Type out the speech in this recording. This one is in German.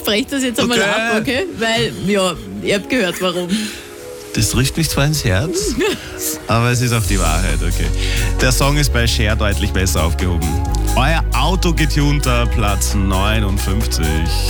spreche das jetzt einmal ab, okay? Weil, ja, ihr habt gehört, warum. Das trifft mich zwar ins Herz, aber es ist auch die Wahrheit, okay. Der Song ist bei Cher deutlich besser aufgehoben. Euer autogetunter Platz 59.